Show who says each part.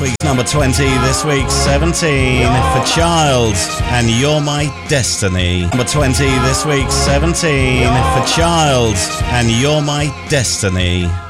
Speaker 1: week's number 20, this week's 17 for Child and You're My Destiny. Number 20, this week's 17 for Child and You're My Destiny.